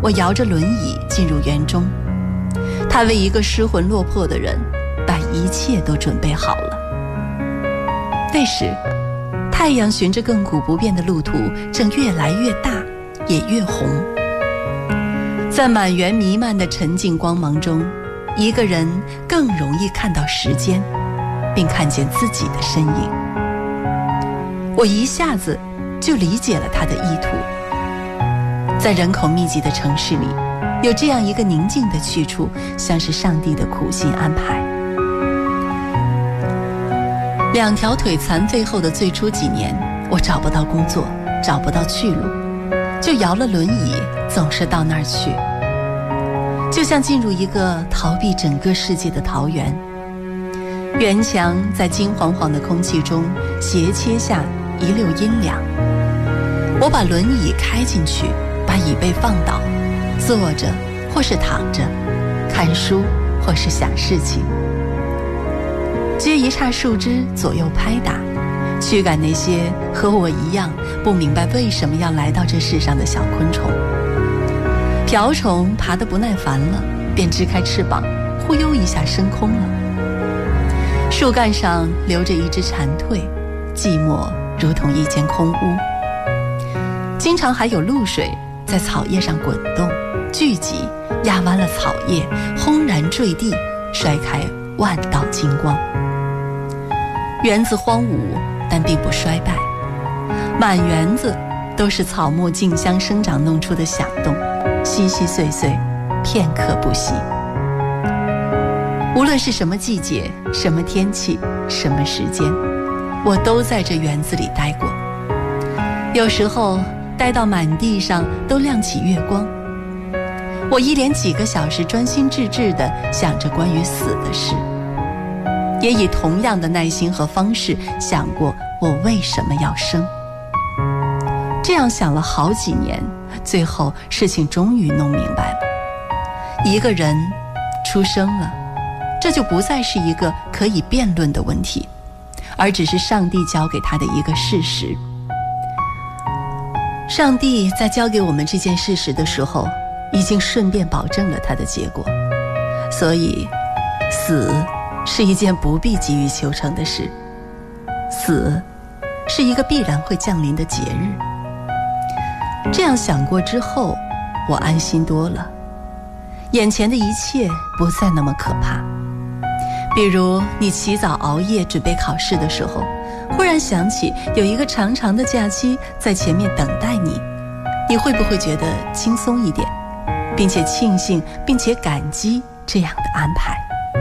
我摇着轮椅进入园中。他为一个失魂落魄的人把一切都准备好了。那时太阳循着亘古不变的路途正越来越大，也越红。在满园弥漫的沉静光芒中，一个人更容易看到时间，并看见自己的身影。我一下子就理解了他的意图。在人口密集的城市里，有这样一个宁静的去处，像是上帝的苦心安排。两条腿残废后的最初几年，我找不到工作，找不到去路，就摇了轮椅，总是到那儿去，就像进入一个逃避整个世界的桃源。园墙在金黄黄的空气中斜切下一溜阴凉。我把轮椅开进去，把椅背放倒，坐着或是躺着，看书或是想事情，撅一叉树枝左右拍打，驱赶那些和我一样不明白为什么要来到这世上的小昆虫。瓢虫爬得不耐烦了，便支开翅膀，忽悠一下升空了。树干上留着一只蝉蜕，寂寞如同一间空屋。经常还有露水在草叶上滚动，聚集，压弯了草叶，轰然坠地，摔开万道金光。园子荒芜，但并不衰败，满园子都是草木竞相生长弄出的响动，稀稀碎碎，片刻不息。无论是什么季节，什么天气，什么时间，我都在这园子里待过。有时候待到满地上都亮起月光，我一连几个小时专心致志地想着关于死的事，也以同样的耐心和方式想过我为什么要生。这样想了好几年，最后事情终于弄明白了。一个人出生了，这就不再是一个可以辩论的问题，而只是上帝交给他的一个事实。上帝在交给我们这件事实的时候，已经顺便保证了他的结果。所以死是一件不必急于求成的事，死是一个必然会降临的节日。这样想过之后，我安心多了，眼前的一切不再那么可怕。比如你起早熬夜准备考试的时候，忽然想起有一个长长的假期在前面等待你，你会不会觉得轻松一点，并且庆幸并且感激这样的安排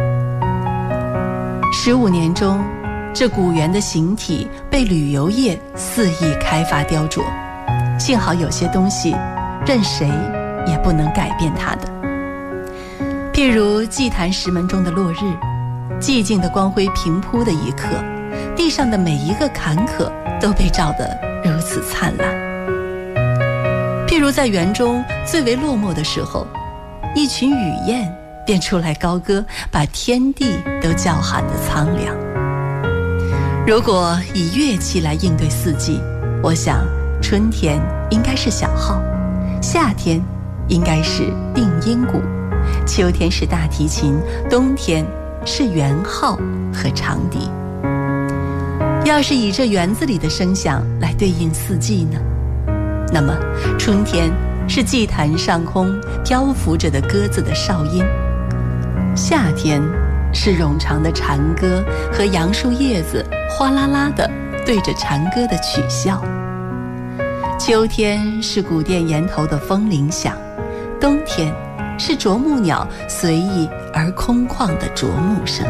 ？15年中，这古园的形体被旅游业肆意开发雕琢，幸好有些东西任谁也不能改变它的。譬如祭坛石门中的落日，寂静的光辉平铺的一刻，地上的每一个坎坷都被照得如此灿烂。譬如在园中最为落寞的时候，一群雨燕便出来高歌，把天地都叫喊得苍凉。如果以乐器来应对四季，我想春天应该是小号，夏天应该是定音鼓，秋天是大提琴，冬天是圆号和长笛。要是以这园子里的声响来对应四季呢？那么春天是祭坛上空漂浮着的鸽子的哨音，夏天是冗长的蝉歌和杨树叶子哗啦啦地对着蝉歌的取笑，秋天是古殿檐头的风铃响，冬天是啄木鸟随意而空旷的啄木声。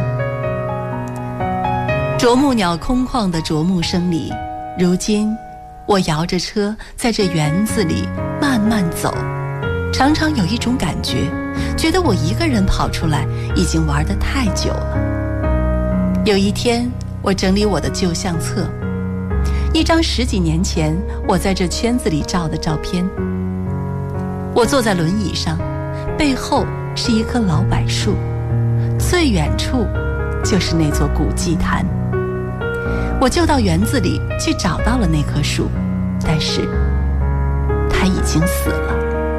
啄木鸟空旷的啄木声里，如今我摇着车在这园子里慢慢走，常常有一种感觉，觉得我一个人跑出来已经玩得太久了。有一天我整理我的旧相册，一张10几年前我在这圈子里照的照片。我坐在轮椅上，背后是一棵老柏树，最远处就是那座古祭坛。我就到园子里去找到了那棵树，但是它已经死了。